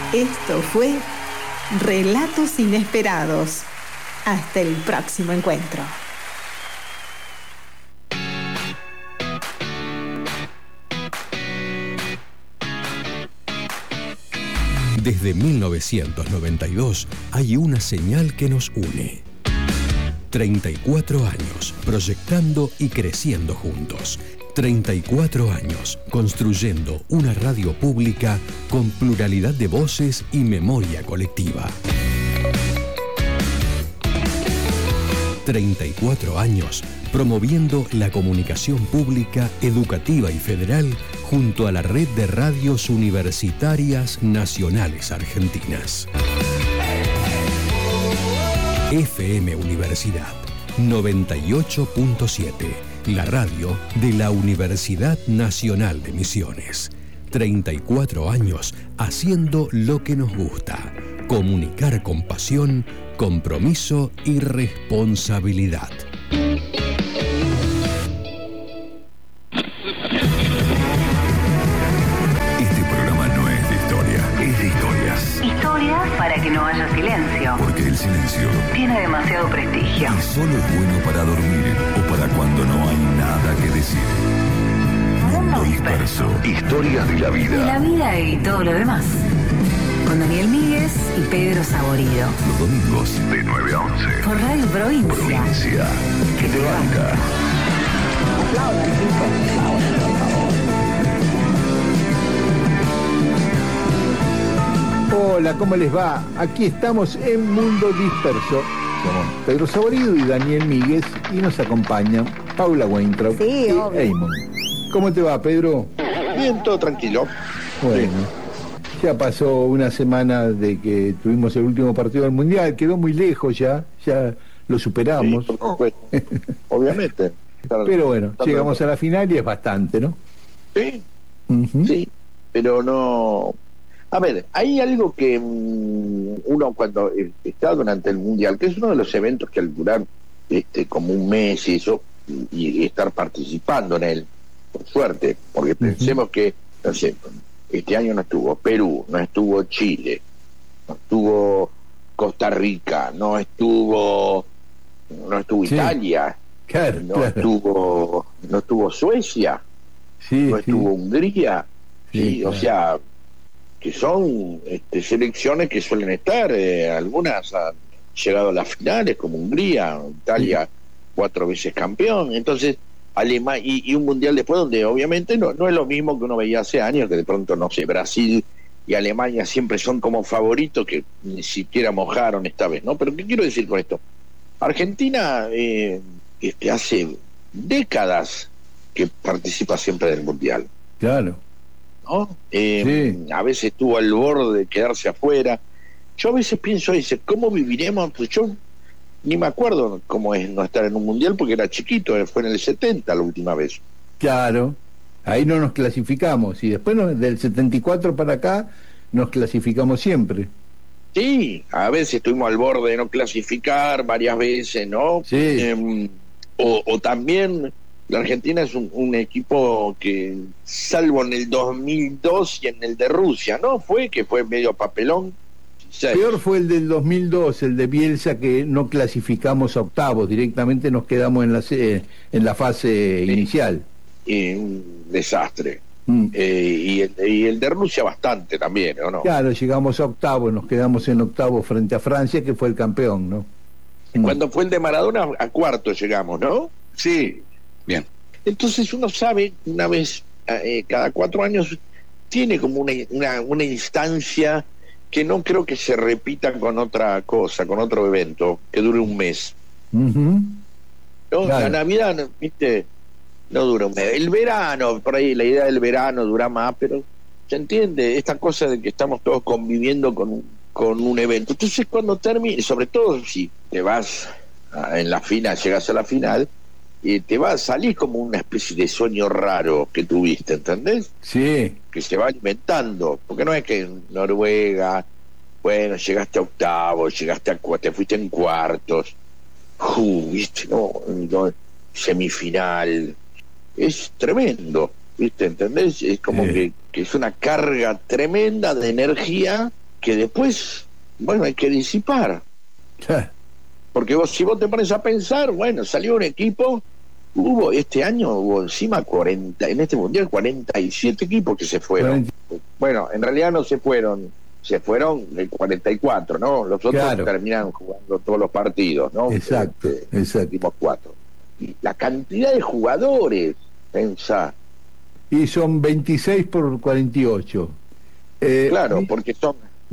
Esto fue Relatos Inesperados. Hasta el próximo encuentro. Desde 1992 hay una señal que nos une. 34 años proyectando y creciendo juntos. 34 años construyendo una radio pública con pluralidad de voces y memoria colectiva. 34 años promoviendo la comunicación pública, educativa y federal junto a la red de radios universitarias nacionales argentinas. FM Universidad 98.7, la radio de la Universidad Nacional de Misiones. 34 años haciendo lo que nos gusta, comunicar con pasión, compromiso y responsabilidad. Este programa no es de historia, es de historias. Historias para que no haya silencio. Porque el silencio tiene demasiado prestigio. y solo es bueno para dormir o para cuando no hay nada que decir. Mundo Disperso. Historias de la La vida. vida y todo lo demás. Con Daniel Míguez y Pedro Saborido. Los domingos de 9 a 11. Por Radio Provincia. Provincia. Que te banca. Hola, ¿cómo les va? Aquí estamos en Mundo Disperso. Somos Pedro Saborido y Daniel Míguez y nos acompañan Paula Weintraub y Eamon. ¿Cómo te va, Pedro? Bien, todo tranquilo. Bueno, ya pasó una semana de que tuvimos el último partido del Mundial, quedó muy lejos ya lo superamos. Sí, por supuesto. Obviamente. Pero bueno, llegamos a la final y es bastante, ¿no? Sí, Ujú. sí, pero no... A ver, hay algo que uno cuando está durante el Mundial, que es uno de los eventos que al durar como un mes y eso, y estar participando en él, por suerte, porque pensemos que, no sé, este año no estuvo Perú, no estuvo Chile, no estuvo Costa Rica, no estuvo Sí. Italia, Claro, no claro. estuvo Suecia, Sí, no sí. estuvo Hungría, Sí, sí, o claro. sea, que son selecciones que suelen estar, algunas han llegado a las finales, como Hungría, Italia, 4 veces campeón, entonces Alemania, y un mundial después donde obviamente no es lo mismo que uno veía hace años, que de pronto, no sé, Brasil y Alemania siempre son como favoritos que ni siquiera mojaron esta vez, ¿no? Pero ¿qué quiero decir con esto? Argentina hace décadas que participa siempre del mundial, Claro. ¿no? Sí. A veces estuvo al borde de quedarse afuera. Yo a veces pienso, ¿cómo viviremos? Pues yo ni me acuerdo cómo es no estar en un mundial porque era chiquito, fue en el 70 la última vez. Claro, ahí no nos clasificamos y después del 74 para acá nos clasificamos siempre. Sí, a veces estuvimos al borde de no clasificar, varias veces, ¿no? Sí. O también la Argentina es un equipo que, salvo en el 2002 y en el de Rusia, ¿no? Fue medio papelón. Sí. Peor fue el del 2002, el de Bielsa, que no clasificamos a octavos, directamente nos quedamos en la fase inicial. Un desastre. Mm. Y el de Rusia bastante también, ¿o no? Claro, llegamos a octavos, nos quedamos en octavos frente a Francia, que fue el campeón, ¿no? Cuando fue el de Maradona, a cuartos llegamos, ¿no? Sí, bien. Entonces uno sabe, una vez cada 4 años, tiene como una instancia que no creo que se repita con otra cosa, con otro evento, que dure un mes. Ujú. ¿No? Claro. La Navidad, ¿viste? No dura un mes. El verano, por ahí la idea del verano dura más, pero se entiende esta cosa de que estamos todos conviviendo con un evento. Entonces cuando termine, sobre todo si te vas en la final, llegas a la final, te va a salir como una especie de sueño raro que tuviste, ¿entendés? Sí, Que se va alimentando, porque no es que en Noruega, bueno, llegaste a octavos, te fuiste en cuartos, viste, no, semifinal, es tremendo, viste, ¿entendés? Es como que es una carga tremenda de energía que después, bueno, hay que disipar. Porque si vos te pones a pensar, bueno, salió un equipo, este año hubo encima 40, en este mundial 47 equipos que se fueron. Bueno, en realidad no se fueron de 44, ¿no? Los otros terminaron jugando todos los partidos, ¿no? Exacto. Últimos 4. Y la cantidad de jugadores, pensá. Y son 26 por 48. Claro, porque son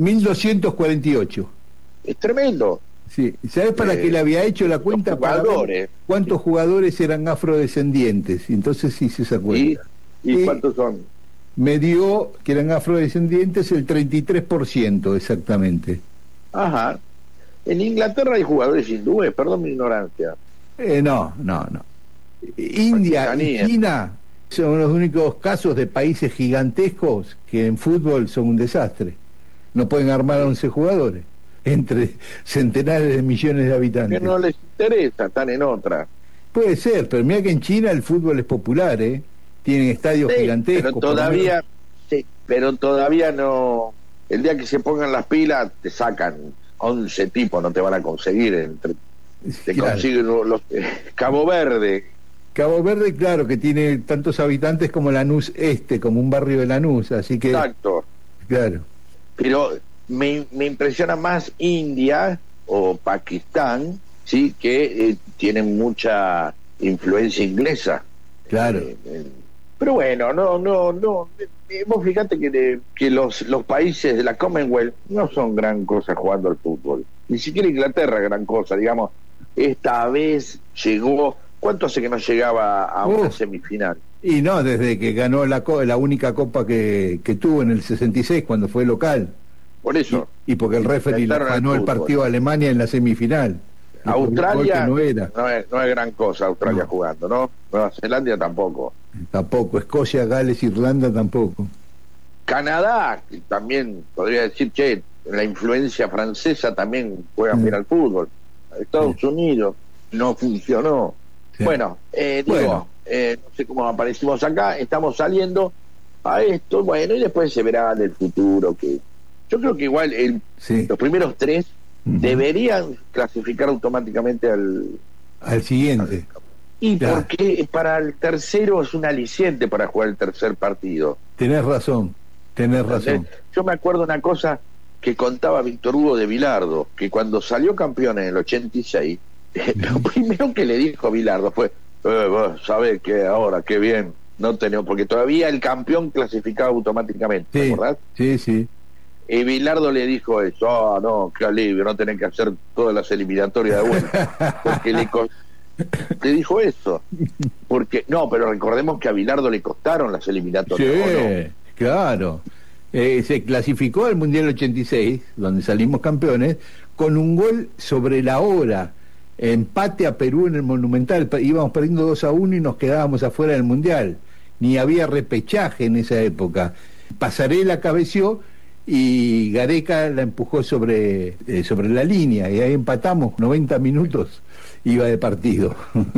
1248. Es tremendo. Sí, ¿sabes para qué le había hecho la cuenta? Para ver cuántos jugadores eran afrodescendientes. Entonces sí se acuerda. ¿Y cuántos son? Me dio que eran afrodescendientes el 33% exactamente. Ajá. En Inglaterra hay jugadores hindúes, perdón mi ignorancia. No. India y China son los únicos casos de países gigantescos que en fútbol son un desastre. No pueden armar a 11 jugadores entre centenares de millones de habitantes. Que no les interesa, están en otra. Puede ser, pero mira que en China el fútbol es popular, tienen estadios gigantescos. Pero todavía no. El día que se pongan las pilas te sacan 11 tipos, no te van a conseguir. Consiguen los Cabo Verde. Cabo Verde, claro, que tiene tantos habitantes como Lanús como un barrio de Lanús, así que... Exacto. Claro. Pero me impresiona más India o Pakistán, sí, que tienen mucha influencia inglesa. Claro. Pero bueno, no. Vos fíjate que los países de la Commonwealth no son gran cosa jugando al fútbol. Ni siquiera Inglaterra gran cosa, digamos. Esta vez llegó... ¿Cuánto hace que no llegaba a una semifinal? Y no, desde que ganó la única copa que tuvo en el 66, cuando fue local. Por eso. Y porque el referee ganó el partido a Alemania en la semifinal. Australia no es gran cosa, Australia jugando, ¿no? Nueva Zelanda tampoco. Tampoco. Escocia, Gales, Irlanda tampoco. Canadá, que también podría decir, la influencia francesa también juega bien al fútbol. Estados Unidos no funcionó. Sí. Bueno, no sé cómo aparecimos acá, estamos saliendo a esto, bueno, y después se verá del futuro, que yo creo que igual los primeros 3 deberían clasificar automáticamente al siguiente. Y porque para el tercero es un aliciente para jugar el tercer partido. Tenés razón. Yo me acuerdo una cosa que contaba Víctor Hugo de Bilardo, que cuando salió campeón en el 86, lo primero que le dijo a Bilardo fue, vos sabés que ahora, qué bien, no tenemos, porque todavía el campeón clasificaba automáticamente, ¿te acordás? Sí. Y Bilardo le dijo eso, no, qué alivio, no tenés que hacer todas las eliminatorias de vuelta, porque le dijo eso, porque, no, pero recordemos que a Bilardo le costaron las eliminatorias. Sí, claro. Se clasificó al Mundial 86, donde salimos campeones, con un gol sobre la hora. Empate a Perú en el Monumental, íbamos perdiendo 2-1 y nos quedábamos afuera del Mundial. Ni había repechaje en esa época. Pasarela cabeció y Gareca la empujó sobre la línea, y ahí empatamos. 90 minutos iba de partido.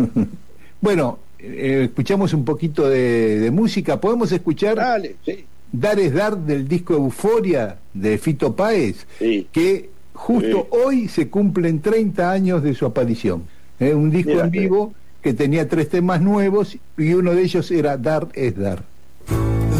Bueno, escuchamos un poquito de música. ¿Podemos escuchar? Dale, sí. Dar es Dar, del disco Euforia de Fito Páez, que justo hoy se cumplen 30 años de su aparición. Un disco en vivo que tenía 3 temas nuevos, y uno de ellos era Dar es Dar.